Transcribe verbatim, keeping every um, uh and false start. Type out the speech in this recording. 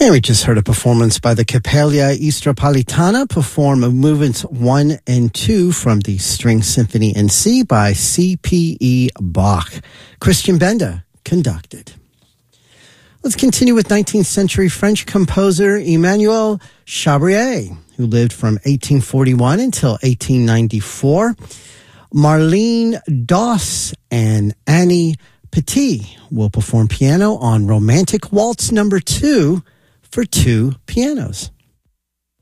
And we just heard a performance by the Capella Istropolitana perform movements one and two from the String Symphony in C by C P E Bach. Christian Benda conducted. Let's continue with nineteenth century French composer Emmanuel Chabrier, who lived from eighteen forty-one until eighteen ninety-four. Marlene Doss and Annie Petit will perform piano on Romantic Waltz number two for two pianos.